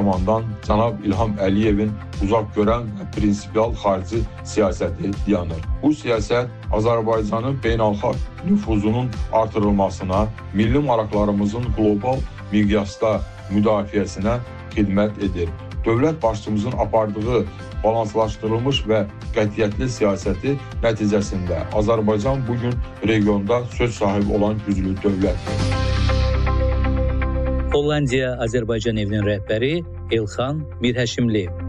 zamandan cənab İlham Əliyevin uzaq görən və prinsipial xarici siyasəti dayanır. Bu siyasət Azərbaycanın beynəlxalq nüfuzunun artırılmasına, milli maraqlarımızın qlobal miqyasda müdafiəsinə xidmət edir. Dövlət başçımızın apardığı balanslaşdırılmış və qətiyyətli siyasəti nəticəsində Azərbaycan bugün regionda söz sahibi olan güclü dövlətdir. Hollandiya Azərbaycan evinin rəhbəri Elxan Mirhəşimli.